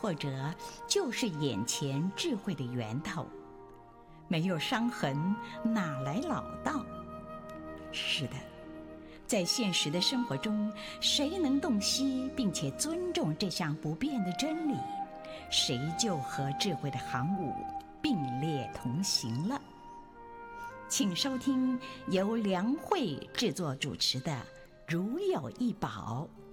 挫折就是眼前智慧的源头。没有伤痕，哪来老道？是的，在现实的生活中，谁能洞悉并且尊重这项不变的真理，谁就和智慧的航母并列同行了。请收听由梁慧制作主持的《如有一宝》。